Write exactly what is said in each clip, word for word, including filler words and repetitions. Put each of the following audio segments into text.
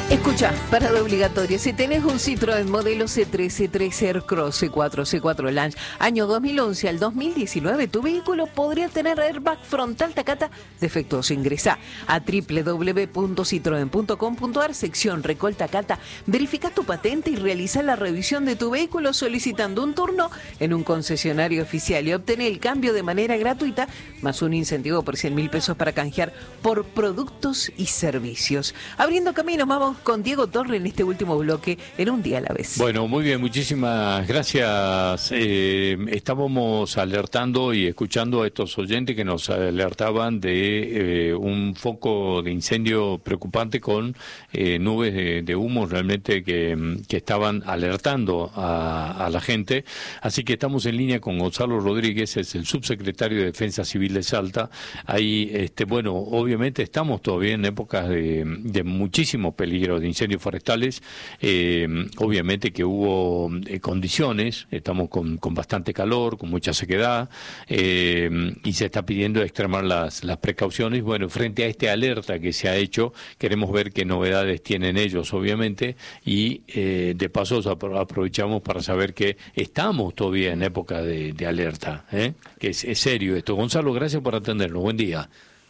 Escucha, parada obligatoria. Si tenés un Citroën modelo C tres, C tres Aircross, C cuatro, C cuatro Launch, año dos mil once al dos mil diecinueve, tu vehículo podría tener airbag frontal Takata defectuoso. Ingresá a doble u doble u doble u punto citroen punto com punto a r, sección Recol Takata. Verifica tu patente y realiza la revisión de tu vehículo solicitando un turno en un concesionario oficial y obtener el cambio de manera gratuita, más un incentivo por cien mil pesos para canjear por productos y servicios. Abriendo caminos, vamos con Diego Torre en este último bloque en Un Día a la Vez. Bueno, muy bien, muchísimas gracias. Eh, estábamos alertando y escuchando a estos oyentes que nos alertaban de eh, un foco de incendio preocupante con eh, nubes de, de humo realmente que, que estaban alertando a, a la gente. Así que estamos en línea con Gonzalo Rodríguez, es el subsecretario de Defensa Civil de Salta. Ahí, este, bueno, obviamente estamos todavía en épocas de, de muchísimo peligro de incendios forestales. Eh, obviamente que hubo eh, condiciones, estamos con, con bastante calor, con mucha sequedad, eh, y se está pidiendo extremar las, las precauciones. Bueno, frente a esta alerta que se ha hecho, queremos ver qué novedades tienen ellos, obviamente, y eh, de paso aprovechamos para saber que estamos todavía en época de, de alerta, ¿eh? Que es, es serio esto. Gonzalo, gracias por atendernos. Buen día.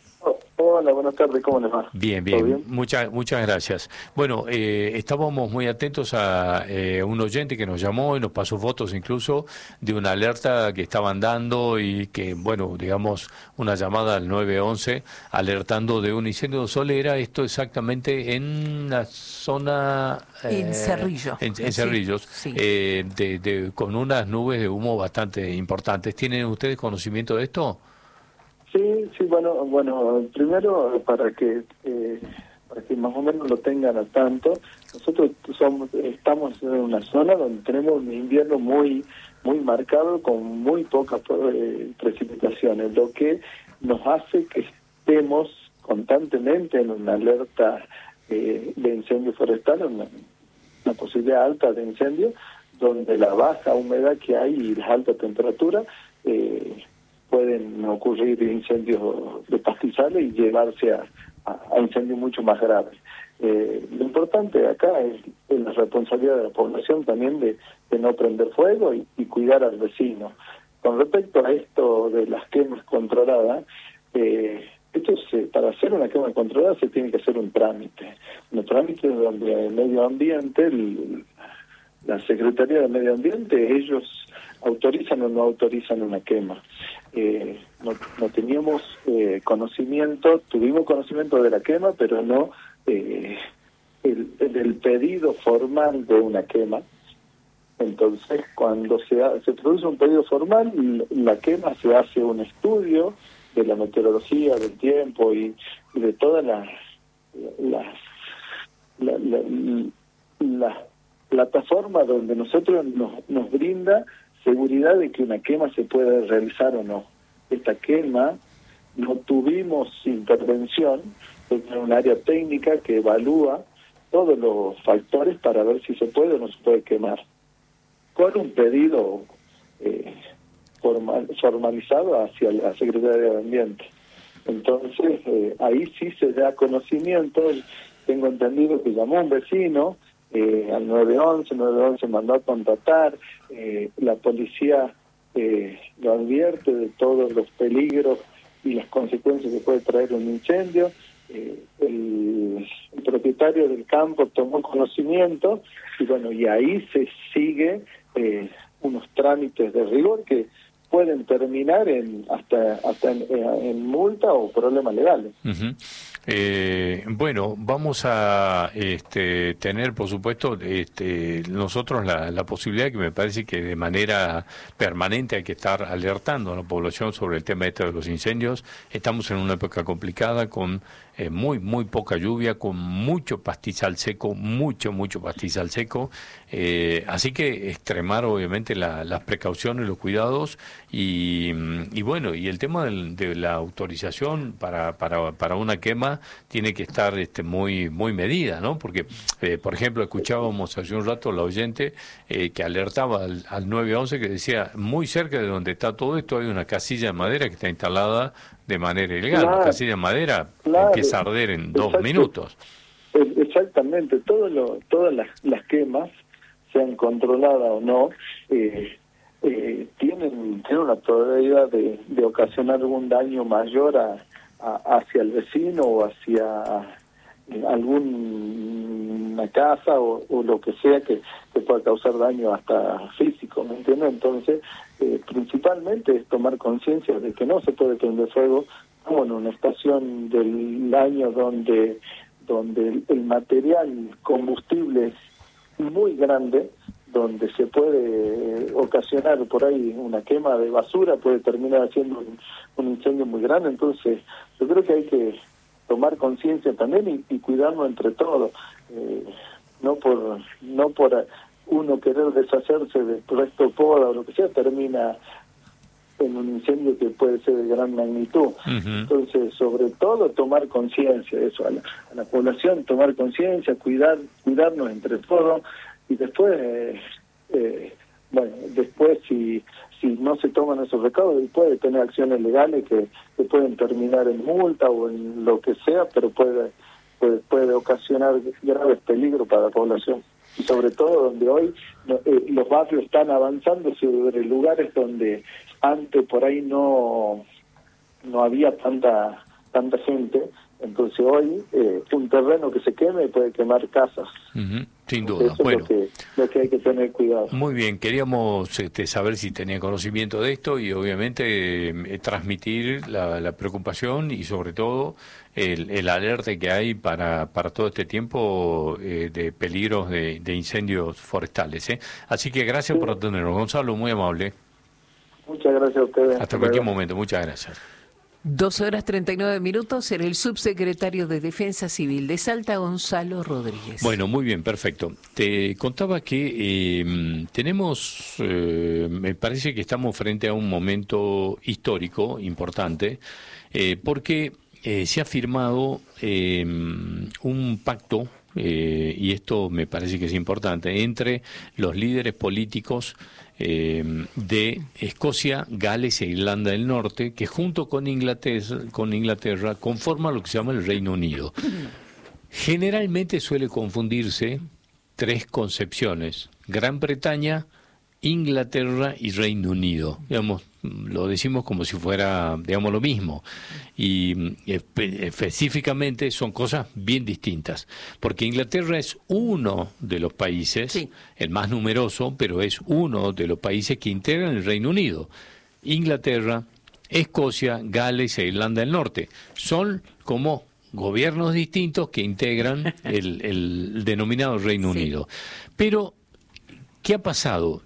Hola, buenas tardes, ¿cómo les va? Bien, bien, bien? Muchas, muchas gracias. Bueno, eh, estábamos muy atentos a eh, un oyente que nos llamó y nos pasó fotos incluso de una alerta que estaban dando y que, bueno, digamos, una llamada al nueve once alertando de un incendio de solera, esto exactamente en la zona... Eh, en Cerrillo. En, en Cerrillos, sí, sí. Eh, de, de, con unas nubes de humo bastante importantes. ¿Tienen ustedes conocimiento de esto? Sí, sí, bueno, bueno, primero para que eh, para que más o menos lo tengan al tanto, nosotros somos estamos en una zona donde tenemos un invierno muy muy marcado con muy pocas eh, precipitaciones, lo que nos hace que estemos constantemente en una alerta eh, de incendio forestal, una, una posibilidad alta de incendio, donde la baja humedad que hay y la alta temperatura eh, pueden ocurrir incendios de pastizales y llevarse a, a, a incendios mucho más graves. Eh, lo importante acá es, es la responsabilidad de la población también de, de no prender fuego y, y cuidar al vecino. Con respecto a esto de las quemas controladas, eh, esto se, para hacer una quema controlada se tiene que hacer un trámite. Un trámite donde el medio ambiente, el, la Secretaría de Medio Ambiente, ellos autorizan o no autorizan una quema. Eh, no, no teníamos eh, conocimiento, tuvimos conocimiento de la quema, pero no eh, el, el pedido formal de una quema. Entonces, cuando se, ha, se produce un pedido formal, la quema se hace un estudio de la meteorología, del tiempo y, y de todas las las la, la, la, la plataforma donde nosotros nos, nos brinda seguridad de que una quema se puede realizar o no. Esta quema no tuvimos intervención, es un área técnica que evalúa todos los factores para ver si se puede o no se puede quemar, con un pedido eh, formal, formalizado hacia la Secretaría de Ambiente. Entonces, eh, ahí sí se da conocimiento. Tengo entendido que llamó un vecino Eh, al nueve once, nueve once mandó a contratar, eh, la policía eh, lo advierte de todos los peligros y las consecuencias que puede traer un incendio. Eh, el, el propietario del campo tomó conocimiento y bueno, y ahí se sigue eh, unos trámites de rigor que pueden terminar en hasta hasta en, en multa o problemas legales. Uh-huh. Eh, bueno, vamos a este, tener, por supuesto, este, nosotros la, la posibilidad, que me parece que de manera permanente hay que estar alertando a la población sobre el tema este de los incendios. Estamos en una época complicada con eh, muy, muy poca lluvia, con mucho pastizal seco, mucho, mucho pastizal seco. Eh, así que extremar, obviamente, la, las precauciones, los cuidados y, y bueno, y el tema del, de la autorización para, para, para una quema tiene que estar este, muy muy medida, ¿no? Porque, eh, por ejemplo, escuchábamos hace un rato la oyente eh, que alertaba al, al nueve once que decía, muy cerca de donde está todo esto hay una casilla de madera que está instalada de manera ilegal. Claro, la casilla de madera claro, empieza a arder en dos exacto, minutos. Exacto. exactamente, todo lo, todas las, las quemas, sean controladas o no, eh, eh, tienen, tienen una probabilidad de, de ocasionar algún daño mayor a, a, hacia el vecino o hacia alguna casa o, o lo que sea que, que pueda causar daño hasta físico, ¿me entiendes? Entonces, eh, principalmente es tomar conciencia de que no se puede prender fuego como en una estación del año donde donde el, el material combustible es muy grande, donde se puede ocasionar por ahí una quema de basura, puede terminar haciendo un, un incendio muy grande. Entonces yo creo que hay que tomar conciencia también y, y cuidarnos entre todos, eh, no por no por uno querer deshacerse de resto poda o lo que sea, termina en un incendio que puede ser de gran magnitud. Uh-huh. Entonces, sobre todo, tomar conciencia, eso, a la, a la población, tomar conciencia, cuidar cuidarnos entre todos, y después, eh, eh, bueno, después si si no se toman esos recaudos, puede tener acciones legales que, que pueden terminar en multa o en lo que sea, pero puede, puede, puede ocasionar graves peligros para la población. Y sobre todo donde hoy eh, los barrios están avanzando sobre lugares donde antes por ahí no no había tanta tanta gente, entonces hoy eh, un terreno que se queme puede quemar casas. Uh-huh, sin duda. Eso bueno, es lo que, lo que hay que tener cuidado. Muy bien, queríamos este, saber si tenía conocimiento de esto y obviamente eh, transmitir la, la preocupación y sobre todo el, el alerta que hay para, para todo este tiempo eh, de peligros de, de incendios forestales. ¿eh? Así que gracias sí. por atendernos, Gonzalo, muy amable. Muchas gracias a ustedes. Hasta cualquier momento, muchas gracias. doce horas treinta y nueve minutos, era el subsecretario de Defensa Civil de Salta, Gonzalo Rodríguez. Bueno, muy bien, perfecto. Te contaba que eh, tenemos, eh, me parece que estamos frente a un momento histórico importante, eh, porque eh, se ha firmado eh, un pacto, eh, y esto me parece que es importante, entre los líderes políticos Eh, de Escocia, Gales e Irlanda del Norte, que junto con Inglaterra, con Inglaterra conforman lo que se llama el Reino Unido. Generalmente suele confundirse tres concepciones: Gran Bretaña, Inglaterra y Reino Unido. Digamos, lo decimos como si fuera, digamos, lo mismo. Y espe- específicamente son cosas bien distintas. Porque Inglaterra es uno de los países, sí. el más numeroso, pero es uno de los países que integran el Reino Unido. Inglaterra, Escocia, Gales e Irlanda del Norte. Son como gobiernos distintos que integran el, el denominado Reino sí. Unido. Pero, ¿qué ha pasado?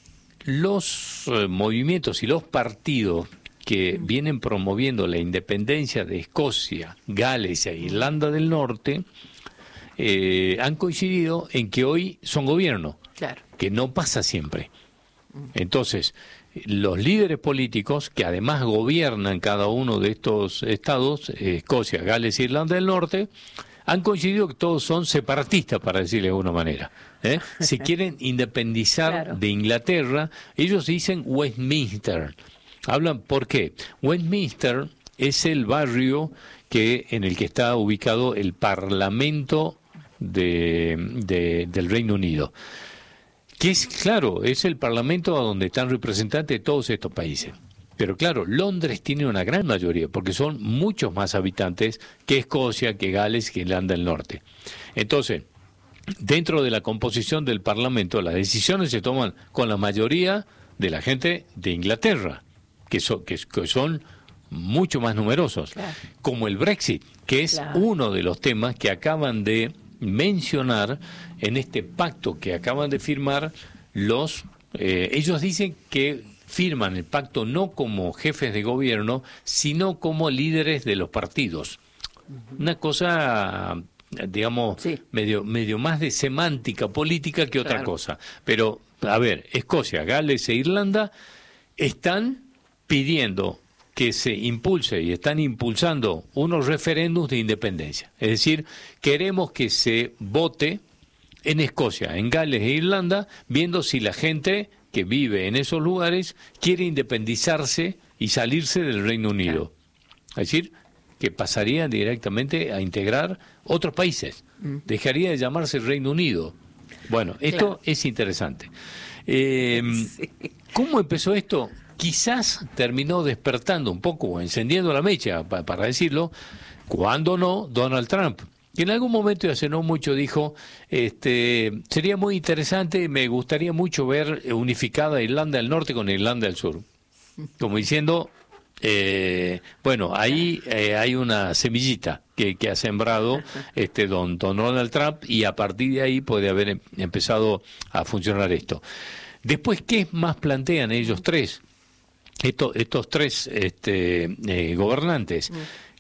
Los eh, movimientos y los partidos que vienen promoviendo la independencia de Escocia, Gales e Irlanda del Norte eh, han coincidido en que hoy son gobierno, claro. que no pasa siempre. Entonces, los líderes políticos, que además gobiernan cada uno de estos estados, eh, Escocia, Gales e Irlanda del Norte, han coincidido que todos son separatistas, para decirle de alguna manera. ¿eh? Se quieren independizar claro. de Inglaterra. Ellos dicen Westminster. Hablan, ¿por qué? Westminster es el barrio que en el que está ubicado el Parlamento de, de, del Reino Unido. Que es, claro, es el Parlamento donde están representantes de todos estos países. Pero claro, Londres tiene una gran mayoría, porque son muchos más habitantes que Escocia, que Gales, que Irlanda del Norte. Entonces, dentro de la composición del Parlamento, las decisiones se toman con la mayoría de la gente de Inglaterra, que, so, que, que son mucho más numerosos, claro. como el Brexit, que es claro. uno de los temas que acaban de mencionar en este pacto que acaban de firmar los... Eh, ellos dicen que firman el pacto no como jefes de gobierno, sino como líderes de los partidos. Una cosa, digamos, sí. medio medio más de semántica política que otra claro. cosa. Pero, a ver, Escocia, Gales e Irlanda están pidiendo que se impulse y están impulsando unos referéndums de independencia. Es decir, queremos que se vote en Escocia, en Gales e Irlanda, viendo si la gente que vive en esos lugares quiere independizarse y salirse del Reino Unido. Es decir, que pasaría directamente a integrar otros países. Mm. Dejaría de llamarse Reino Unido. Bueno, esto claro. es interesante. Eh, sí. ¿Cómo empezó esto? Quizás terminó despertando un poco, o encendiendo la mecha, pa, para decirlo, cuando no, Donald Trump, que en algún momento, y hace no mucho, dijo, este, sería muy interesante, me gustaría mucho ver unificada Irlanda del Norte con Irlanda del Sur. Como diciendo, eh, bueno, ahí eh, hay una semillita que, que ha sembrado este don, don Donald Trump, y a partir de ahí puede haber em, empezado a funcionar esto. Después, ¿qué más plantean ellos tres? Estos, estos tres este, eh, gobernantes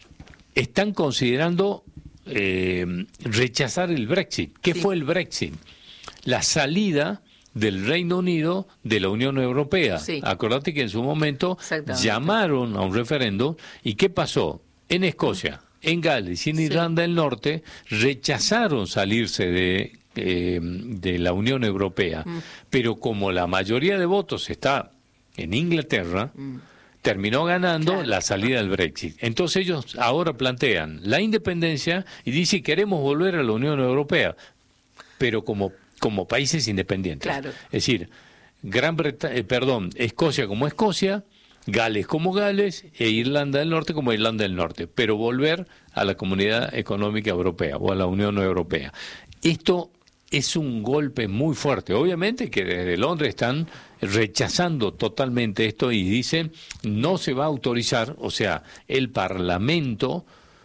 están considerando eh, rechazar el Brexit. ¿Qué sí. fue el Brexit? La salida del Reino Unido de la Unión Europea. Sí. Acordate que en su momento llamaron a un referéndum, y ¿qué pasó? En Escocia, en Gales y en sí. Irlanda del Norte rechazaron salirse de, eh, de la Unión Europea, mm. pero como la mayoría de votos está en Inglaterra, mm. terminó ganando claro. la salida del Brexit. Entonces ellos ahora plantean la independencia y dicen, queremos volver a la Unión Europea, pero como como países independientes. Claro. Es decir, Gran Bretaña, eh, perdón, Escocia como Escocia, Gales como Gales e Irlanda del Norte como Irlanda del Norte, pero volver a la Comunidad Económica Europea o a la Unión Europea. Esto es un golpe muy fuerte. Obviamente que desde Londres están rechazando totalmente esto y dicen no se va a autorizar, o sea, el Parlamento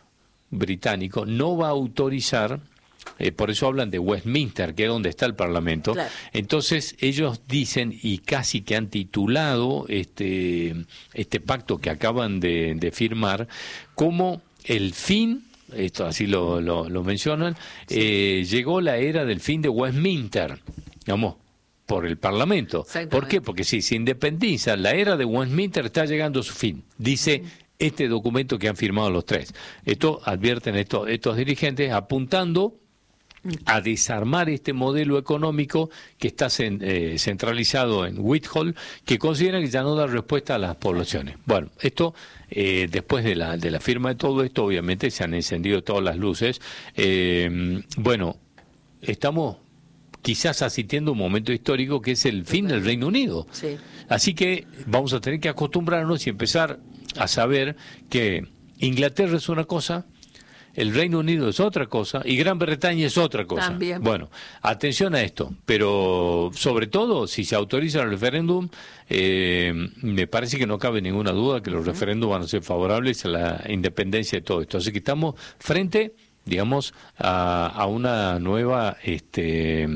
británico no va a autorizar. Eh, por eso hablan de Westminster, que es donde está el Parlamento. Claro. Entonces ellos dicen, y casi que han titulado este, este pacto que acaban de, de firmar, como el fin, esto así lo, lo, lo mencionan, sí. eh, llegó la era del fin de Westminster, digamos, por el Parlamento. ¿Por qué? Porque si se independiza, la era de Westminster está llegando a su fin, dice uh-huh. este documento que han firmado los tres. Esto advierten estos, estos dirigentes apuntando a desarmar este modelo económico que está cen, eh, centralizado en Whitehall, que consideran que ya no da respuesta a las poblaciones. Bueno, esto, eh, después de la, de la firma de todo esto, obviamente se han encendido todas las luces. Eh, bueno, estamos quizás asistiendo a un momento histórico que es el fin del Reino Unido. Sí. Así que vamos a tener que acostumbrarnos y empezar a saber que Inglaterra es una cosa, el Reino Unido es otra cosa y Gran Bretaña es otra cosa. También. Bueno, atención a esto, pero sobre todo si se autoriza el referéndum, eh, me parece que no cabe ninguna duda que los uh-huh. referéndums van a ser favorables a la independencia de todo esto. Así que estamos frente, digamos, a, a una nueva este,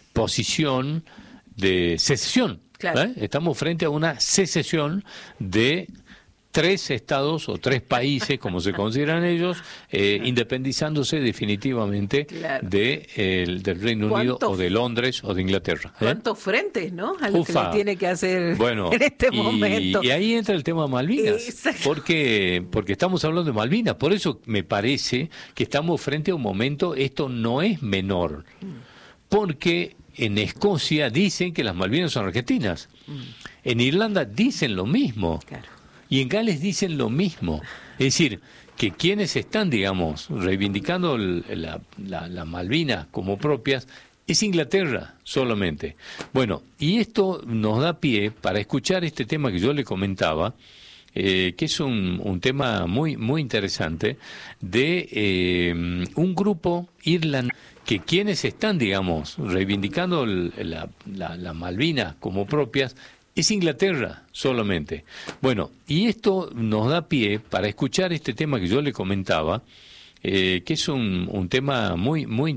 posición de secesión. Claro. ¿eh? Estamos frente a una secesión de tres estados o tres países, como se consideran ellos, eh, independizándose definitivamente claro. de, eh, del Reino Unido o de Londres o de Inglaterra. ¿eh? ¿Cuántos frentes, no? A lo Ufa. que le tiene que hacer bueno, en este y, momento. Y ahí entra el tema Malvinas, porque porque estamos hablando de Malvinas. Por eso me parece que estamos frente a un momento, esto no es menor, porque en Escocia dicen que las Malvinas son argentinas. En Irlanda dicen lo mismo. Claro. Y en Gales dicen lo mismo. Es decir, que quienes están, digamos, reivindicando el, la, la, la Malvinas como propias, es Inglaterra solamente. Bueno, y esto nos da pie para escuchar este tema que yo le comentaba, eh, que es un, un tema muy, muy interesante, de eh, un grupo irlandés, que quienes están, digamos, reivindicando el, la, la, la Malvinas como propias, es Inglaterra solamente. Bueno, y esto nos da pie para escuchar este tema que yo le comentaba, eh, que es un, un tema muy, muy